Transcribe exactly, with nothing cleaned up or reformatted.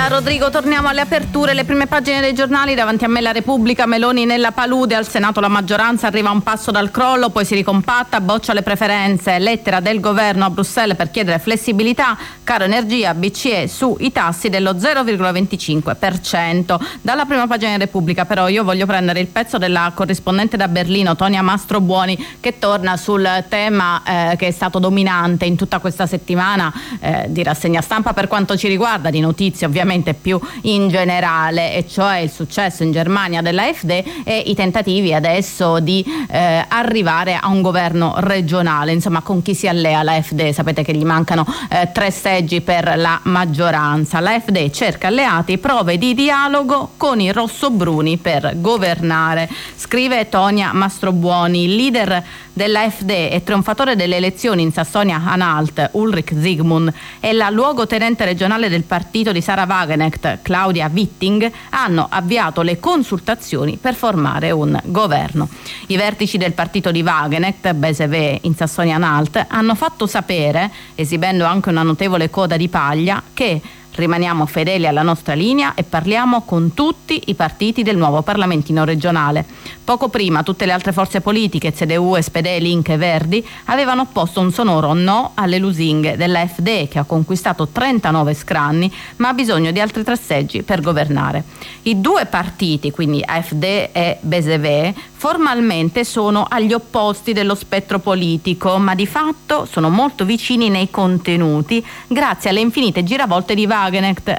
Via Rodrigo, torniamo alle aperture, le prime pagine dei giornali. Davanti a me la Repubblica, Meloni nella palude, al Senato la maggioranza arriva a un passo dal crollo, poi si ricompatta, boccia le preferenze, lettera del governo a Bruxelles per chiedere flessibilità, caro energia, B C E sui tassi dello zero virgola venticinque per cento. Dalla prima pagina di Repubblica però io voglio prendere il pezzo della corrispondente da Berlino, Tonia Mastrobuoni, che torna sul tema eh, che è stato dominante in tutta questa settimana eh, di rassegna stampa per quanto ci riguarda, di notizie ovviamente più in generale, e cioè il successo in Germania dell'AfD e i tentativi adesso di eh, arrivare a un governo regionale. Insomma, con chi si allea l'AfD? Sapete che gli mancano eh, tre seggi per la maggioranza. L'AfD cerca alleati, prove di dialogo con i rossobruni per governare. Scrive Tonia Mastrobuoni, il leader dell'AfD e trionfatore delle elezioni in Sassonia-Anhalt, Ulrich Zygmunt, e la luogotenente regionale del partito di Sarah Wagenknecht, Claudia Witting, hanno avviato le consultazioni per formare un governo. I vertici del partito di Wagenknecht, B S V in Sassonia-Anhalt, hanno fatto sapere, esibendo anche una notevole coda di paglia, che rimaniamo fedeli alla nostra linea e parliamo con tutti i partiti del nuovo Parlamentino regionale. Poco prima tutte le altre forze politiche, C D U, S P D, Link e Verdi, avevano opposto un sonoro no alle lusinghe dell'AfD, che ha conquistato trentanove scranni ma ha bisogno di altri tre seggi per governare. I due partiti, quindi AfD e B S V, formalmente sono agli opposti dello spettro politico, ma di fatto sono molto vicini nei contenuti grazie alle infinite giravolte di Wagenknecht